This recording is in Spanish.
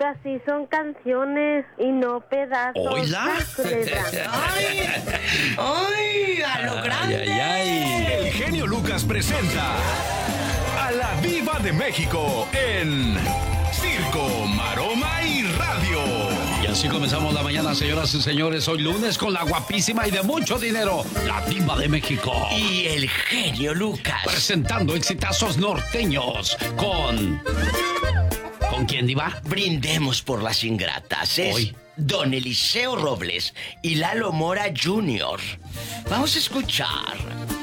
así son canciones y no pedazos. ¡Hola! ¡Ay! ¡Ay! ¡A lo grande! Ay, ay, ay. El genio Lucas presenta a la Diva de México en Circo, Maroma y Radio. Y así comenzamos la mañana, señoras y señores. Hoy lunes con la guapísima y de mucho dinero, la Diva de México. Y el genio Lucas. Presentando exitazos norteños con... ¿Con quién, Diva? Brindemos por las ingratas. Es Hoy. Don Eliseo Robles y Lalo Mora Jr. Vamos a escuchar